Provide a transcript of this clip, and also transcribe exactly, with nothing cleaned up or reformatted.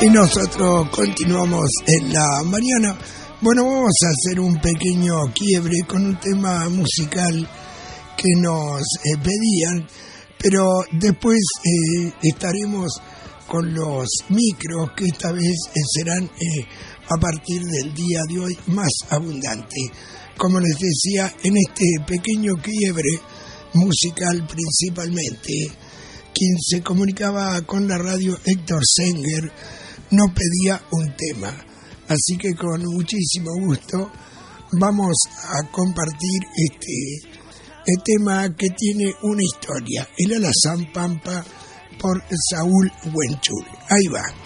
Y nosotros continuamos en la mañana. Bueno, vamos a hacer un pequeño quiebre con un tema musical que nos eh, pedían, pero después eh, estaremos con los micros que esta vez eh, serán eh, a partir del día de hoy más abundantes. Como les decía, en este pequeño quiebre musical principalmente, quien se comunicaba con la radio, Héctor Senger, nos pedía un tema. Así que con muchísimo gusto vamos a compartir este, este tema que tiene una historia, el Alazán Pampa por Saúl Buenchul. Ahí va.